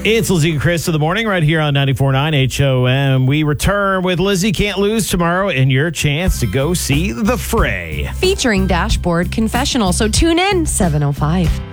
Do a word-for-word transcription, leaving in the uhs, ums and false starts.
It's Lizzie and Chris in the morning right here on ninety-four point nine H O M. We return with Lizzie Can't Lose tomorrow and your chance to go see The Fray. Featuring Dashboard Confessional. So tune in, seven oh five.